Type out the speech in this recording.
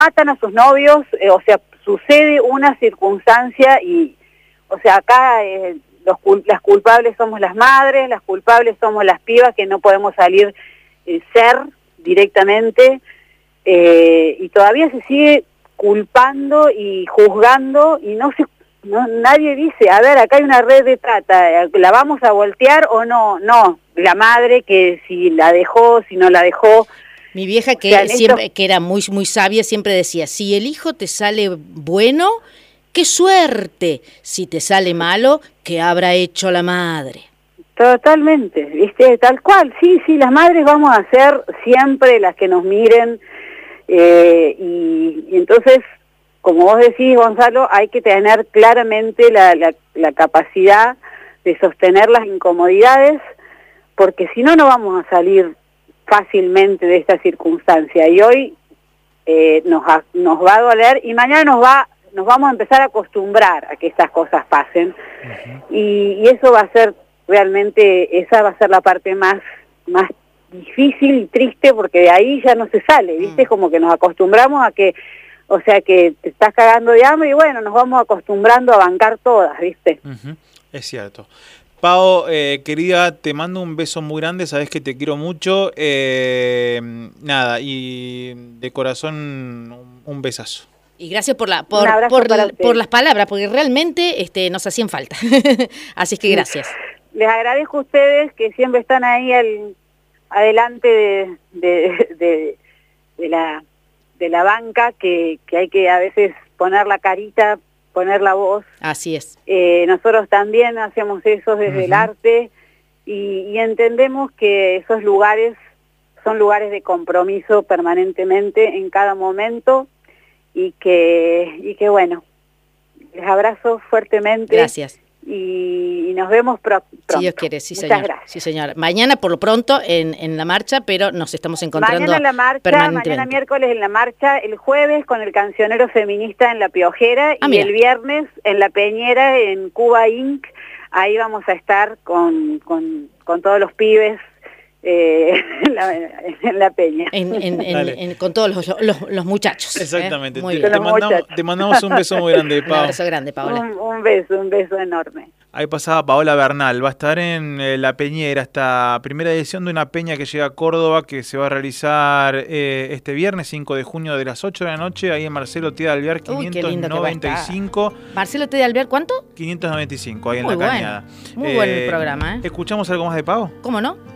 matan a sus novios, o sea, sucede una circunstancia y, o sea, acá las culpables somos las madres, las culpables somos las pibas que no podemos salir ser directamente, y todavía se sigue culpando y juzgando y nadie dice, a ver, acá hay una red de trata, ¿la vamos a voltear o no? No, la madre que si la dejó, si no la dejó. Mi vieja, que siempre que era muy muy sabia, siempre decía, si el hijo te sale bueno, qué suerte, si te sale malo, ¿qué habrá hecho la madre? Totalmente, ¿viste? Tal cual, sí, las madres vamos a ser siempre las que nos miren, y entonces, como vos decís, Gonzalo, hay que tener claramente la capacidad de sostener las incomodidades, porque si no, no vamos a salir fácilmente de esta circunstancia, y hoy nos va a doler, y mañana nos vamos a empezar a acostumbrar a que estas cosas pasen, y eso va a ser realmente, esa va a ser la parte más difícil y triste, porque de ahí ya no se sale, ¿viste? Como que nos acostumbramos a que, o sea, que te estás cagando de hambre y bueno, nos vamos acostumbrando a bancar todas, ¿viste? Es cierto. Pao, querida, te mando un beso muy grande, sabes que te quiero mucho, nada, y de corazón un besazo. Y gracias por las palabras, porque realmente nos hacían falta. Así es que gracias. Les agradezco a ustedes que siempre están ahí adelante de la banca, que hay que a veces poner la carita, poner la voz. Así es. Nosotros también hacemos eso desde el arte y entendemos que esos lugares son lugares de compromiso permanentemente en cada momento y que bueno, les abrazo fuertemente. Gracias. Y nos vemos pronto. Si Dios quiere, sí, Muchas señor. gracias. Sí, señora. Mañana, por lo pronto, en la marcha, pero nos estamos encontrando mañana en la marcha, permanentemente. Mañana miércoles en la marcha, el jueves con el cancionero feminista en La Piojera, y mira. el viernes en La Peñera, en Cuba Inc. Ahí vamos a estar con todos los pibes en la Peña. Con todos los muchachos. Exactamente. Muy bien. Te mandamos un beso muy grande, Pao. Un abrazo grande, Paola. Un beso enorme. Ahí pasaba Paola Bernal, va a estar en La Peñera, esta primera edición de una peña que llega a Córdoba, que se va a realizar este viernes 5 de junio de las 8 de la noche, ahí en Marcelo T. de Alvear 595. ¿Marcelo T. de Alvear cuánto? 595, ahí muy en La Cañada. Muy buen programa, ¿Escuchamos algo más de Pao? ¿Cómo no?